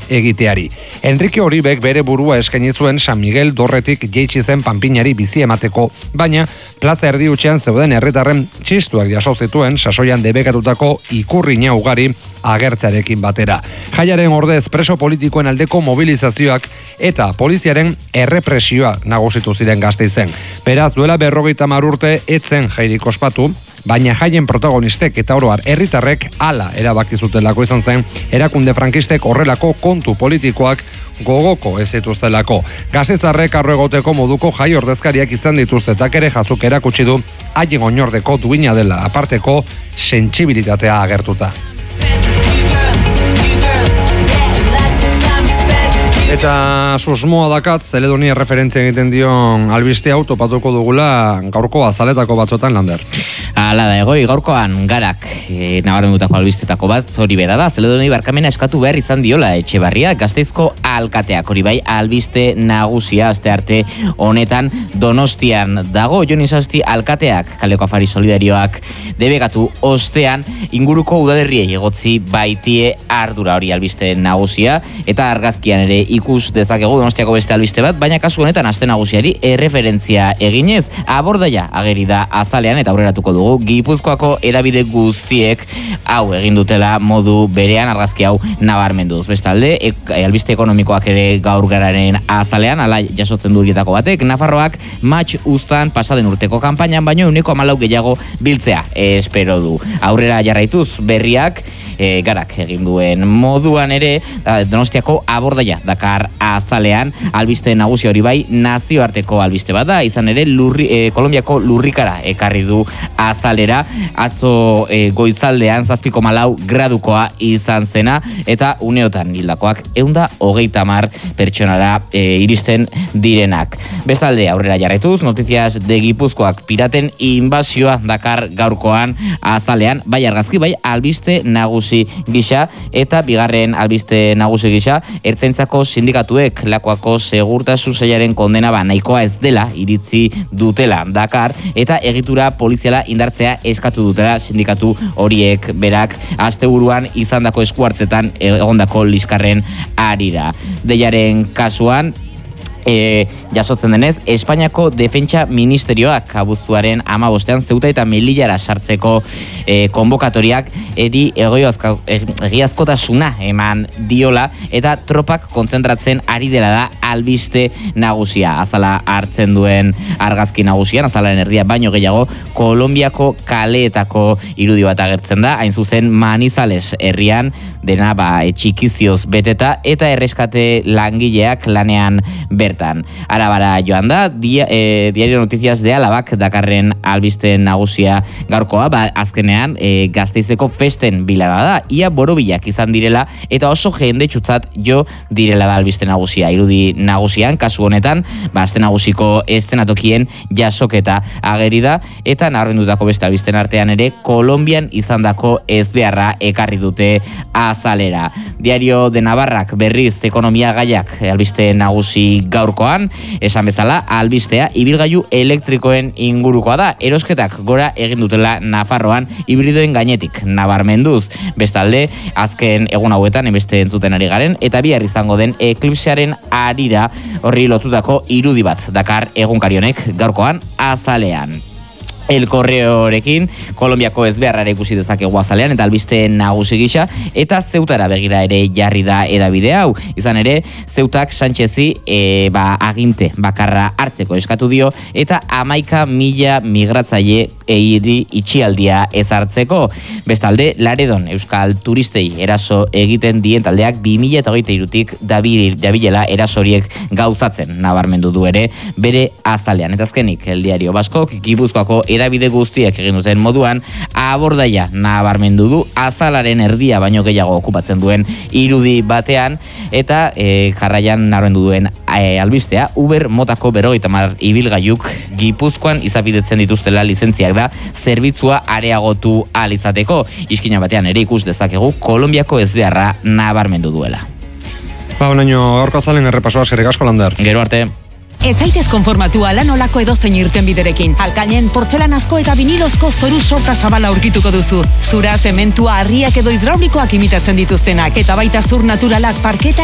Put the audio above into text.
egiteari. Enrique Oribek bere burua eskaini zuen San Miguel dorretik jaitsi zen panpinari bizi emateko, baina plaza erdi hutsean zeuden herritarren txistuak jaso zituen sasoian debekatutako ikurrina ugari agertzarekin batera. Jaiaren ordez preso politikoen aldeko mobilizazioak eta poliziaren errepresioa nagusitu ziren Gasteizen. Beraz, duela 50 urte etzen jairik ospatu, baina jaien protagonistek eta oroar herritarrek hala erabaki zutelako izan zen, erakunde frankistek horrelako kontu politikoak gogoko ez zituztelako. Gasteiztarrek arro egoteko moduko jai ordezkariak izan dituzte eta ere jazuk erakutsi du haien oinordeko duina dela aparteko sentsibilitatea agertuta. Eta susmoa dakat, Zeledonia referentzia egiten dion albiste hau topatuko dugula gaurko azaletako batzotan, Lander. Hala da, egoi, gaurkoan garak nabarmendutako albistetako bat hori bera da. Zeledoni barkamena eskatu behar izan diola Etxebarria, Gasteizko alkateak, hori bai albiste nagusia astearte honetan Donostian dago. Jon Isasti alkateak kaleko afari solidarioak debekatu ostean inguruko udalerriei egotzi baitie ardura, hori albiste nagusia, eta argazkian ere ikus dezakegu Donostiako beste albiste bat, baina kasu honetan aste nagusiari erreferentzia eginez, abordaia ageri da azalean eta aurreratuko dugu Gipuzkoako hedabide guztiek hau egin dutela modu berean argazki hau nabarmenduz. Bestalde, albiste ekonomikoak ere gaur gararen azalean, ala jasotzen du horietako batek, Nafarroak match uztan pasaden urteko kanpainan, baino 14 gehiago biltzea espero du. Aurrera jarraituz berriak garak egin duen moduan ere Donostiako abordaia dakar azalean, albiste nagusi hori bai nazioarteko albiste bat da, izan ere Kolonbiako lurrikara ekarri du azalera, atzo goizaldean 7,4 gradukoa izan zena, eta uneotan hildakoak 130 pertsonara iristen direnak. Bestalde, aurrera jarraituz, Noticias de Gipuzkoak piraten inbasioa dakar gaurkoan azalean, bai argazki, bai albiste nagusi gisa, eta bigarren albiste nagusi gisa, ertzaintzako sindikatuek Lakuako segurtasun sailaren kondena nahikoa ez dela iritzi dutela dakar, eta egitura poliziala indartzea eskatu dutela sindikatu horiek berak asteburuan izandako eskuartzetan egondako liskarren arira. Deiaren kasuan jasotzen denez, Espainiako Defentsa Ministerioak abuztuaren 15ean Zeuta eta Melillara sartzeko konbokatoriak egiazkotasuna eman diola, eta tropak kontzentratzen ari dela da albiste nagusia. Azala hartzen duen argazki nagusian, azalaren erdia baino gehiago, Kolonbiako kaleetako irudi bat agertzen da, hain zuzen Manizales herrian, dena txikizioz beteta, eta erreskate langileak lanean bertan. Arabara joan da, Diario Noticias de Alabak dakarren albiste nagusia gaurkoa, azkenean Gasteizeko festen bilana da, ia borobilak izan direla, eta oso jendetsutzat jo direla da albiste nagusia. Irudi nagusian, kasu honetan, aste nagusiko eszenatokien jasoketa ageri da, eta nabarmendutako beste albisten artean ere, Kolonbian izandako ezbeharra ekarri dute azalera. Diario de Navarrak berriz ekonomia gaiak albiste nagusi gaurkoan, esan bezala, albistea ibilgailu elektrikoen ingurukoa da, erosketak gora egin dutela Nafarroan hibridoen gainetik nabarmenduz. Bestalde, azken egun hauetan beste entzuten ari garen, eta bihar izango den eklipsearen arira horri lotutako irudi bat dakar egunkari honek gaurkoan azalean. El Correorekin Kolonbiako ezbeharra ikusi dezakegu azalean, eta albiste nagusi gisa, eta Zeutara begira ere jarri da hedabide hau. Izan ere, Zeutak Sánchezi aginte bakarra hartzeko eskatu dio, eta 11.000 migratzaile eiri itxialdia ezartzeko. Bestalde, Laredon euskal turistei eraso egiten dien taldeak 2023tik dabilela erasoriek gauzatzen nabarmendu du ere bere azalean. Eta azkenik, El Diario Baskok Gipuzkoako hedabide guztiek egin duten moduan abordaia nabarmendu du azalaren erdia baino gehiago okupatzen duen irudi batean, eta jarraian nabarmendu duen albistea Uber motako 50 ibilgailuk Gipuzkoan izapidetzen dituztela lizentziak da zerbitzua areagotu ahal izateko. Iskina batean ere ikus dezakegu Kolonbiako ezbeharra nabarmendu duela. Onaino gaurko azalen errepasoa, eskerrik asko, Lander. Gero arte. Ez zaitez konformatu ala nolako edozein irtenbiderekin. Alkainen portzelanazko eta vinilozko zoru sorta zabala aurkituko duzu. Zura, zementua, harriak edo hidraulikoak imitatzen dituztenak, eta baita zur naturalak, parketa